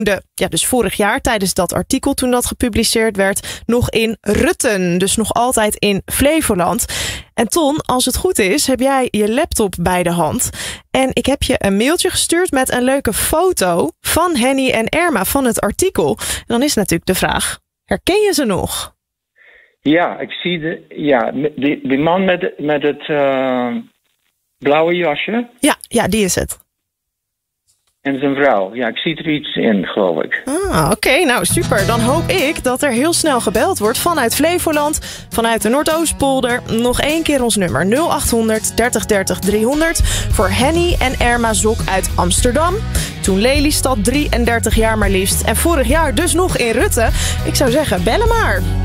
Dus vorig jaar tijdens dat artikel toen dat gepubliceerd werd, nog in Rutten. Dus nog altijd in Flevoland. En Ton, als het goed is, heb jij je laptop bij de hand. En ik heb je een mailtje gestuurd met een leuke foto van Henny en Erma van het artikel. En dan is natuurlijk de vraag, herken je ze nog? Ja, ik zie die man met het blauwe jasje. Ja, die is het. En zijn vrouw. Ja, ik zie er iets in, geloof ik. Oké, nou super. Dan hoop ik dat er heel snel gebeld wordt vanuit Flevoland, vanuit de Noordoostpolder. Nog 1 keer ons nummer 0800 30 30 300 voor Henny en Erma Zok uit Amsterdam. Toen Lelystad 33 jaar maar liefst. En vorig jaar dus nog in Rutten. Ik zou zeggen, bellen maar.